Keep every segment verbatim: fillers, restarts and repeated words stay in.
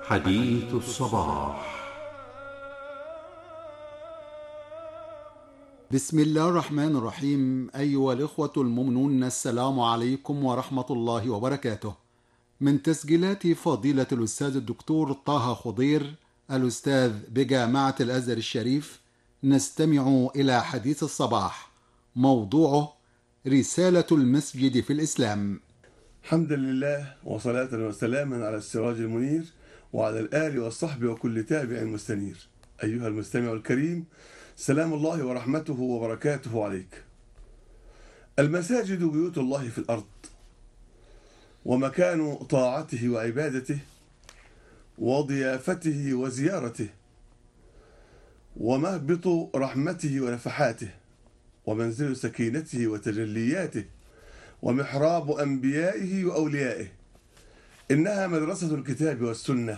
حديث الصباح. بسم الله الرحمن الرحيم. أيها الإخوة المؤمنون، السلام عليكم ورحمة الله وبركاته. من تسجيلات فضيلة الأستاذ الدكتور طه خضير الأستاذ بجامعة الأزهر الشريف، نستمع إلى حديث الصباح، موضوعه رسالة المسجد في الإسلام. حمدا لله وصلاة وسلاما على السراج المنير وعلى الآل والصحب وكل تابع مستنير. أيها المستمع الكريم، سلام الله ورحمته وبركاته عليك. المساجد بيوت الله في الأرض، ومكان طاعته وعبادته وضيافته وزيارته، ومهبط رحمته ونفحاته، ومنزل سكينته وتجلياته، ومحراب أنبيائه وأوليائه. إنها مدرسة الكتاب والسنة،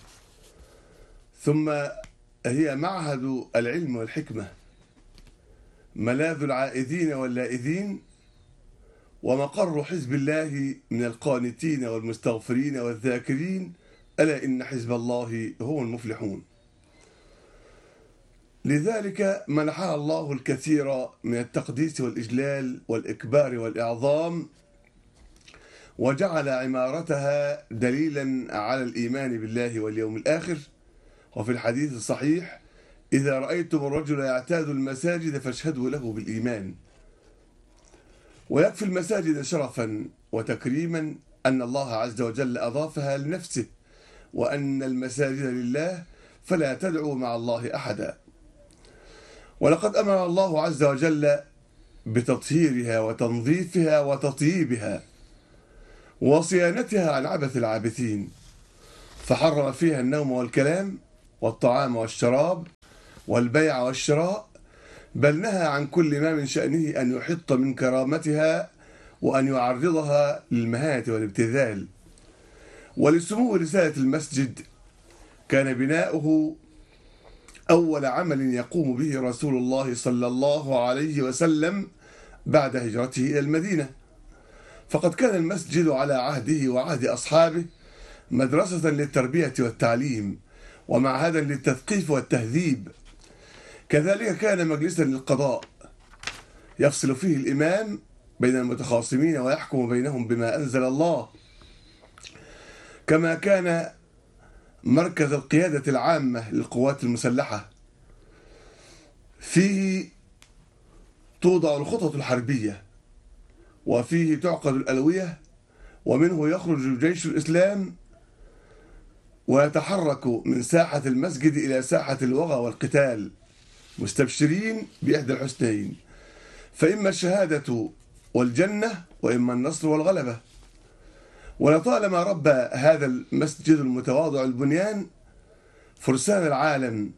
ثم هي معهد العلم والحكمة، ملاذ العائذين واللائذين، ومقر حزب الله من القانتين والمستغفرين والذاكرين. ألا إن حزب الله هم المفلحون. لذلك منحها الله الكثير من التقديس والإجلال والإكبار والإعظام، وجعل عمارتها دليلا على الإيمان بالله واليوم الآخر. وفي الحديث الصحيح: إذا رأيتم الرجل يعتاد المساجد فاشهدوا له بالإيمان. ويكفي المساجد شرفا وتكريما أن الله عز وجل أضافها لنفسه، وأن المساجد لله فلا تدعوا مع الله أحدا. ولقد أمر الله عز وجل بتطهيرها وتنظيفها وتطييبها وصيانتها عن عبث العابثين، فحرم فيها النوم والكلام والطعام والشراب والبيع والشراء، بل نهى عن كل ما من شأنه أن يحط من كرامتها وأن يعرضها للمهانة والابتذال. ولسمو رسالة المسجد كان بناؤه أول عمل يقوم به رسول الله صلى الله عليه وسلم بعد هجرته إلى المدينة، فقد كان المسجد على عهده وعهد أصحابه مدرسة للتربية والتعليم، ومعهدا للتثقيف والتهذيب. كذلك كان مجلسا للقضاء يفصل فيه الإمام بين المتخاصمين ويحكم بينهم بما أنزل الله، كما كان مركز القيادة العامة للقوات المسلحة، فيه توضع الخطط الحربية، وفيه تعقد الألوية، ومنه يخرج جيش الإسلام ويتحرك من ساحة المسجد إلى ساحة الوغى والقتال، مستبشرين بإحدى الحسنين، فإما الشهادة والجنة وإما النصر والغلبة. ولطالما ربى هذا المسجد المتواضع البنيان فرسان العالم،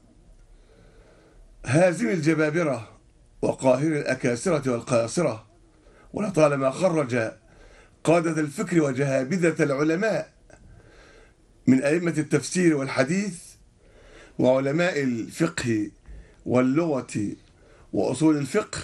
هازم الجبابرة وقاهر الأكاسرة والقاصرة. ولطالما خرج قادة الفكر وجهابذة العلماء من أئمة التفسير والحديث وعلماء الفقه واللغة وأصول الفقه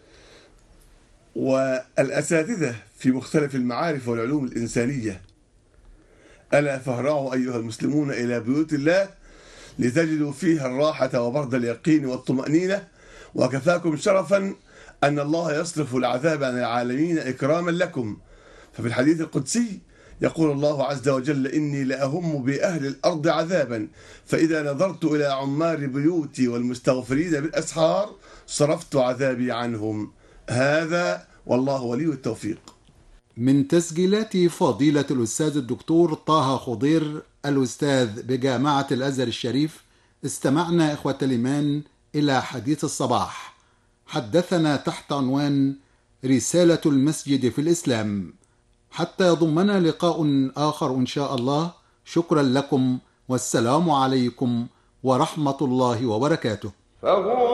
والأساتذة في مختلف المعارف والعلوم الإنسانية. ألا فاهرعوا أيها المسلمون إلى بيوت الله لتجدوا فيها الراحة وبرد اليقين والطمأنينة. وكفاكم شرفا أن الله يصرف العذاب عن العالمين إكراما لكم. ففي الحديث القدسي يقول الله عز وجل: إني لأهم بأهل الأرض عذابا، فإذا نظرت إلى عمار بيوتي والمستغفرين بالأسحار صرفت عذابي عنهم. هذا والله ولي التوفيق. من تسجيلات فضيلة الأستاذ الدكتور طه خضير الأستاذ بجامعة الأزهر الشريف، استمعنا إخوة الإيمان إلى حديث الصباح، حدثنا تحت عنوان رسالة المسجد في الإسلام. حتى يضمنا لقاء آخر إن شاء الله. شكرا لكم، والسلام عليكم ورحمة الله وبركاته.